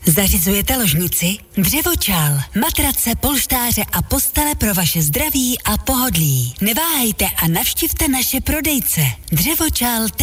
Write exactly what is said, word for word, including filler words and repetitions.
Zařizujete ložnici? Dřevočal. Matrace, polštáře a postele pro vaše zdraví a pohodlí. Neváhejte a navštivte naše prodejce. Dřevočal.